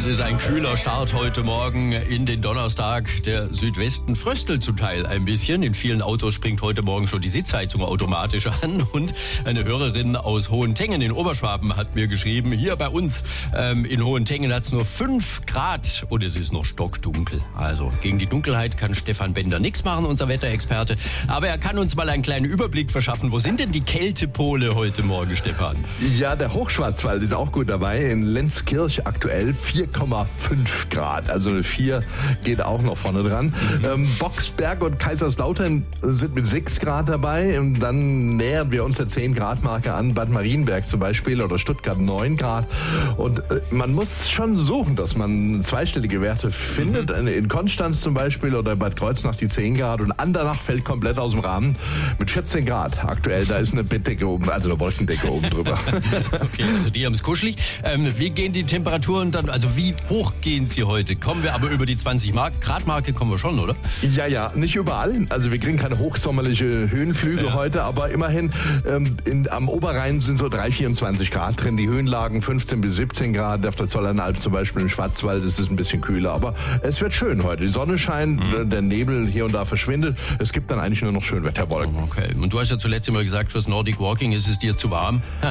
ist ein kühler Start heute Morgen in den Donnerstag. Der Südwesten fröstelt zum Teil ein bisschen. In vielen Autos springt heute Morgen schon die Sitzheizung automatisch an. Und eine Hörerin aus Hohentengen in Oberschwaben hat mir geschrieben, hier bei uns in Hohentengen hat es nur 5 Grad und es ist noch stockdunkel. Also gegen die Dunkelheit kann Stefan Bender nichts machen, unser Wetterexperte. Aber er kann uns mal einen kleinen Überblick verschaffen. Wo sind denn die Kältepole heute Morgen, Stefan? Ja, der Hochschwarzwald ist auch gut dabei. In Lenzkirch aktuell 4,5 Grad. Also eine 4 geht auch noch vorne dran. Boxberg und Kaiserslautern sind mit 6 Grad dabei. Und dann nähern wir uns der 10 Grad Marke an. Bad Marienberg zum Beispiel oder Stuttgart 9 Grad. Und man muss schon suchen, dass man zweistellige Werte findet. In Konstanz zum Beispiel oder Bad Kreuznach die 10 Grad. Und Andernach fällt komplett aus dem Rahmen mit 14 Grad aktuell. Da ist eine Bettdecke oben, also eine Wolkendecke oben drüber. Okay, also die haben es kuschelig. Wie gehen die Temperaturen dann, also wie hoch gehen sie heute? Kommen wir aber über die 20 Grad Marke, kommen wir schon, oder? Ja, nicht überall. Also wir kriegen keine hochsommerliche Höhenflüge heute, aber immerhin am Oberrhein sind so 24 Grad drin. Die Höhenlagen 15 bis 17 Grad. Auf der Zollernalb zum Beispiel im Schwarzwald ist es ein bisschen kühler. Aber es wird schön heute. Die Sonne scheint, der Nebel hier und da verschwindet. Es gibt dann eigentlich nur noch Schönwetterwolken. Okay, und du hast ja zuletzt immer gesagt, fürs Nordic Walking ist es dir zu warm.